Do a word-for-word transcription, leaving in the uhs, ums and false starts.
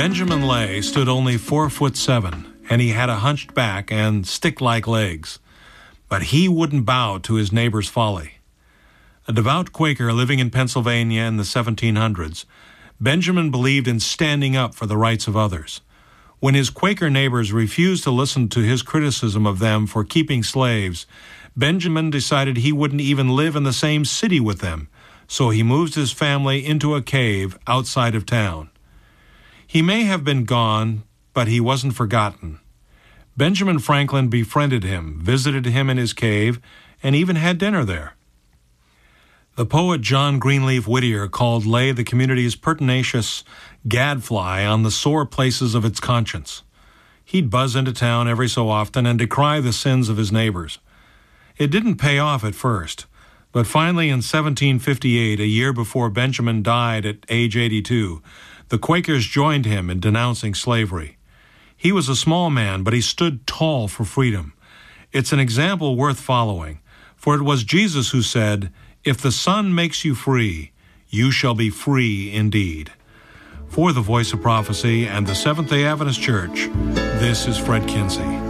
Benjamin Lay stood only four foot seven, and he had a hunched back and stick-like legs. But he wouldn't bow to his neighbor's folly. A devout Quaker living in Pennsylvania in the seventeen hundreds, Benjamin believed in standing up for the rights of others. When his Quaker neighbors refused to listen to his criticism of them for keeping slaves, Benjamin decided he wouldn't even live in the same city with them, so he moved his family into a cave outside of town. He may have been gone, but he wasn't forgotten. Benjamin Franklin befriended him, visited him in his cave, and even had dinner there. The poet John Greenleaf Whittier called Lay the community's pertinacious gadfly on the sore places of its conscience. He'd buzz into town every so often and decry the sins of his neighbors. It didn't pay off at first, but finally in seventeen fifty-eight, a year before Benjamin died at age eighty-two, the Quakers joined him in denouncing slavery. He was a small man, but he stood tall for freedom. It's an example worth following, for it was Jesus who said, "If the Son makes you free, you shall be free indeed." For the Voice of Prophecy and the Seventh-day Adventist Church, this is Fred Kinsey.